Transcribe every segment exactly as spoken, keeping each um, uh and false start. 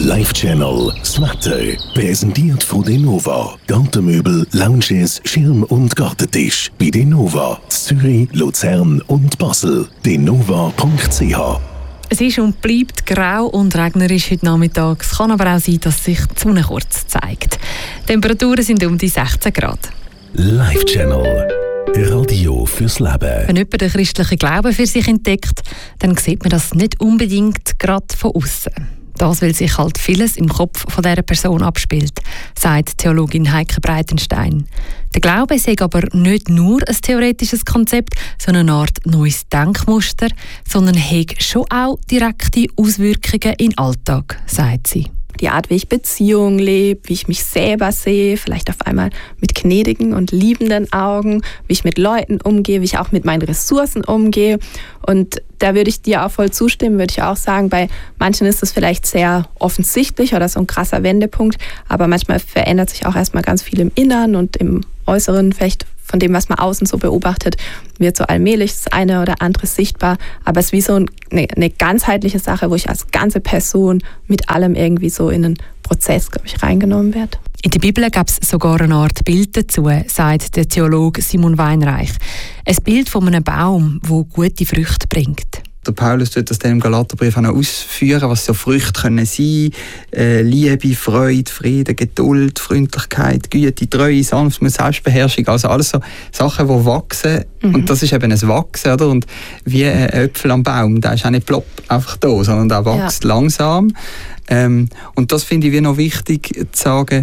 Live-Channel, das Wetter, präsentiert von Denova. Gartenmöbel, Lounges, Schirm- und Gartentisch. Bei Denova, Zürich, Luzern und Basel. denova punkt c h. Es ist und bleibt grau und regnerisch heute Nachmittag. Es kann aber auch sein, dass sich die Sonne kurz zeigt. Die Temperaturen sind um die sechzehn Grad. Live-Channel, Radio fürs Leben. Wenn jemand den christlichen Glauben für sich entdeckt, dann sieht man das nicht unbedingt gerade von außen. Das, weil sich halt vieles im Kopf von dieser Person abspielt, sagt Theologin Heike Breitenstein. Der Glaube sei aber nicht nur ein theoretisches Konzept, sondern eine Art neues Denkmuster, sondern hat schon auch direkte Auswirkungen in den Alltag, sagt sie. Die Art, wie ich Beziehungen lebe, wie ich mich selber sehe, vielleicht auf einmal mit gnädigen und liebenden Augen, wie ich mit Leuten umgehe, wie ich auch mit meinen Ressourcen umgehe. Und da würde ich dir auch voll zustimmen, würde ich auch sagen, bei manchen ist es vielleicht sehr offensichtlich oder so ein krasser Wendepunkt, aber manchmal verändert sich auch erstmal ganz viel im Inneren und im Äußeren, vielleicht von dem, was man außen so beobachtet, wird so allmählich das eine oder andere sichtbar. Aber es ist wie so eine, eine ganzheitliche Sache, wo ich als ganze Person mit allem irgendwie so in einen Prozess, glaube ich, reingenommen werde. In der Bibel gab es sogar eine Art Bild dazu, sagt der Theologe Simon Weinreich. Ein Bild von einem Baum, der gute Früchte bringt. Der Paulus tut das dann im Galaterbrief auch noch ausführen, was so Früchte können sein. Äh, Liebe, Freude, Frieden, Geduld, Freundlichkeit, Güte, Treue, Sanftmut, Selbstbeherrschung. Also alles so Sachen, die wachsen. Mhm. Und das ist eben ein Wachsen, oder? Und wie ein Äpfel am Baum, der ist auch nicht plopp einfach da, sondern der wächst ja langsam. Ähm, und das finde ich wie noch wichtig zu sagen,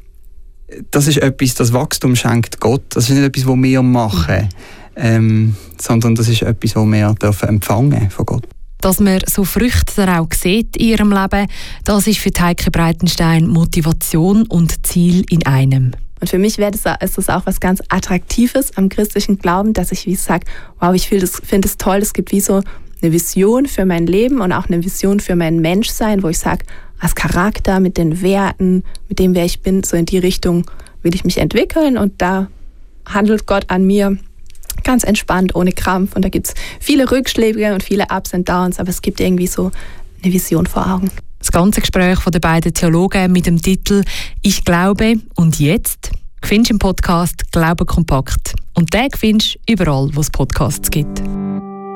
das ist etwas, das Wachstum schenkt Gott. Das ist nicht etwas, was wir machen. Mhm. Ähm, sondern das ist etwas, was wir dürfen empfangen von Gott. Dass man so Früchte dann auch sieht in ihrem Leben, das ist für Heike Breitenstein Motivation und Ziel in einem. Und für mich wäre das, ist das auch was ganz Attraktives am christlichen Glauben, dass ich wie sage, wow, ich finde es toll, es gibt wie so eine Vision für mein Leben und auch eine Vision für mein Menschsein, wo ich sage, als Charakter, mit den Werten, mit dem, wer ich bin, so in die Richtung will ich mich entwickeln und da handelt Gott an mir ganz entspannt, ohne Krampf. Und da gibt es viele Rückschläge und viele Ups und Downs, aber es gibt irgendwie so eine Vision vor Augen. Das ganze Gespräch von den beiden Theologen mit dem Titel «Ich glaube und jetzt» findest du im Podcast «Glaube kompakt». Und den findest du überall, wo es Podcasts gibt.